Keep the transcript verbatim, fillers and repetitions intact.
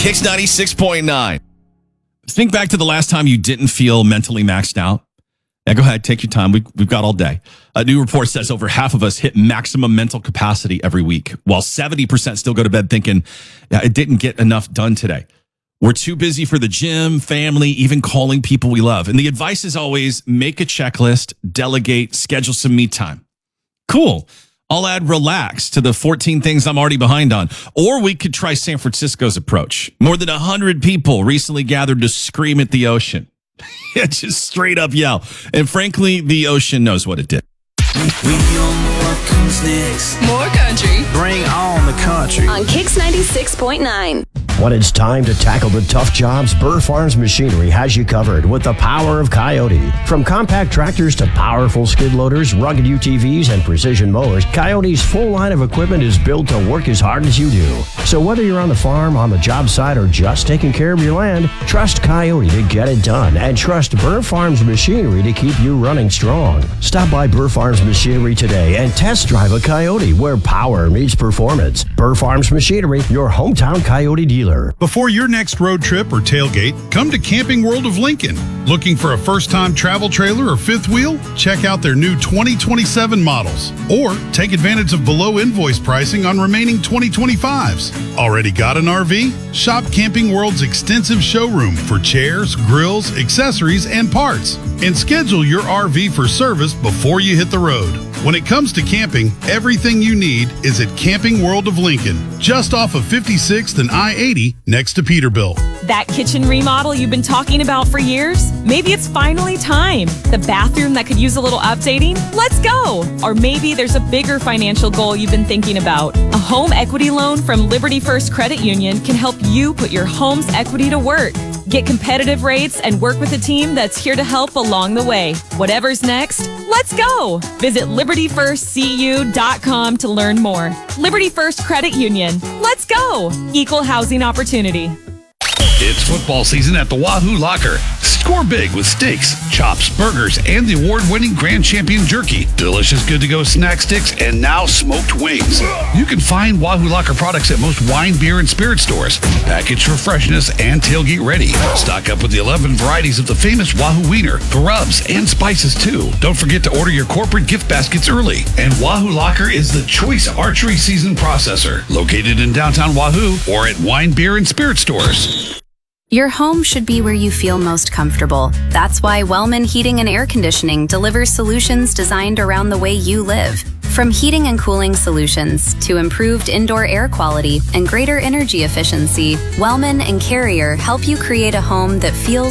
Kicks ninety-six point nine. Think back to the last time you didn't feel mentally maxed out. Yeah, go ahead. Take your time. We've, we've got all day. A new report says over half of us hit maximum mental capacity every week, while seventy percent still go to bed thinking, yeah, it didn't get enough done today. We're too busy for the gym, family, even calling people we love. And the advice is always make a checklist, delegate, schedule some me time. Cool. I'll add relax to the fourteen things I'm already behind on. Or we could try San Francisco's approach. More than one hundred people recently gathered to scream at the ocean. Yeah, just straight up yell. And frankly, the ocean knows what it did. We know what comes next. More country. Bring on the country. On Kicks ninety-six point nine. When it's time to tackle the tough jobs, Burr Farms Machinery has you covered with the power of Coyote. From compact tractors to powerful skid loaders, rugged U T Vs, and precision mowers, Coyote's full line of equipment is built to work as hard as you do. So whether you're on the farm, on the job site, or just taking care of your land, trust Coyote to get it done, and trust Burr Farms Machinery to keep you running strong. Stop by Burr Farms Machinery today and test drive a Coyote where power meets performance. Burr Farms Machinery, your hometown Coyote dealer. Before your next road trip or tailgate, come to Camping World of Lincoln. Looking for a first-time travel trailer or fifth wheel? Check out their new twenty twenty-seven models. Or take advantage of below invoice pricing on remaining twenty twenty-fives. Already got an R V? Shop Camping World's extensive showroom for chairs, grills, accessories, and parts. And schedule your R V for service before you hit the road. When it comes to camping, everything you need is at Camping World of Lincoln, just off of fifty-sixth and I eighty next to Peterbilt. That kitchen remodel you've been talking about for years? Maybe it's finally time. The bathroom that could use a little updating? Let's go! Or maybe there's a bigger financial goal you've been thinking about. A home equity loan from Liberty First Credit Union can help you put your home's equity to work. Get competitive rates and work with a team that's here to help along the way. Whatever's next, let's go! Visit liberty first c u dot com to learn more. Liberty First Credit Union. Let's go! Equal housing opportunity. It's football season at the Wahoo Locker. Score big with steaks, chops, burgers, and the award-winning Grand Champion Jerky. Delicious good-to-go snack sticks, and now smoked wings. You can find Wahoo Locker products at most wine, beer, and spirit stores. Packaged for freshness and tailgate ready. Stock up with the eleven varieties of the famous Wahoo Wiener, the rubs, and spices, too. Don't forget to order your corporate gift baskets early. And Wahoo Locker is the choice archery season processor. Located in downtown Wahoo or at wine, beer, and spirit stores. Your home should be where you feel most comfortable. That's why Wellman Heating and Air Conditioning delivers solutions designed around the way you live. From heating and cooling solutions to improved indoor air quality and greater energy efficiency, Wellman and Carrier help you create a home that feels